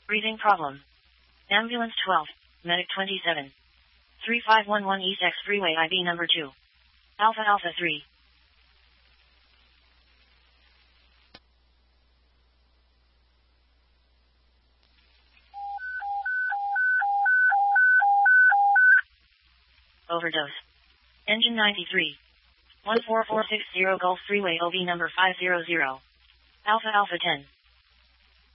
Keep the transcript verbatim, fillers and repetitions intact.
Breathing problem. Ambulance twelve, Medic twenty-seven. three five one one East X Freeway I B number two. Alpha Alpha three. Overdose. Engine ninety-three. one four four six zero Gulf Freeway O B number five zero zero. Alpha Alpha ten.